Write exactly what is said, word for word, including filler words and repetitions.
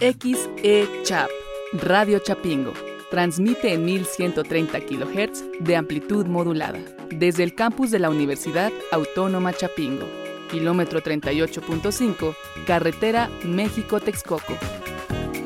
X E Chap, Radio Chapingo. Transmite en mil ciento treinta kilohertz de amplitud modulada. Desde el campus de la Universidad Autónoma Chapingo. Kilómetro treinta y ocho punto cinco, carretera México-Texcoco.